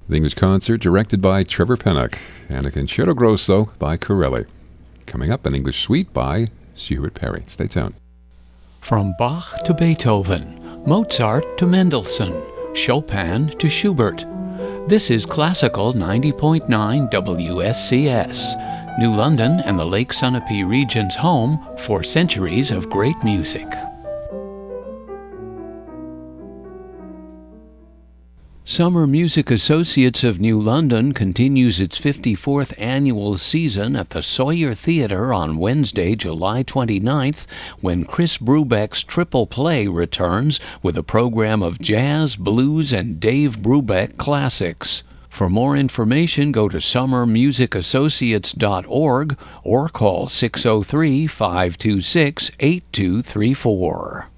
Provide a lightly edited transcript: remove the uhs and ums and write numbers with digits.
The English concert directed by Trevor Pennock, and a concerto grosso by Corelli. Coming up, an English suite by Hubert Perry. Stay tuned. From Bach to Beethoven, Mozart to Mendelssohn, Chopin to Schubert. This is Classical 90.9 WSCS, New London and the Lake Sunapee region's home for centuries of great music. Summer Music Associates of New London continues its 54th annual season at the Sawyer Theatre on Wednesday, July 29th, when Chris Brubeck's Triple Play returns with a program of jazz, blues, and Dave Brubeck classics. For more information, go to summermusicassociates.org or call 603-526-8234.